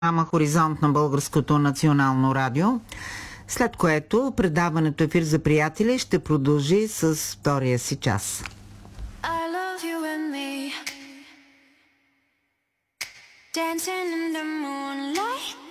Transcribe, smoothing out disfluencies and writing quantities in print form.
програма Хоризонт на Българското национално радио, след което предаването Ефир за приятели ще продължи с втория си час. I love you and me, dancing in the moonlight.